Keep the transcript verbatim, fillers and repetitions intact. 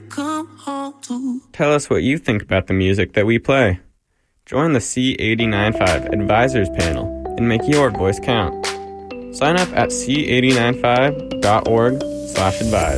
come home to. Tell us what you think about the music that we play. Join the C eighty-nine point five Advisors Panel and make your voice count. Sign up at c eight nine five dot org slash advise.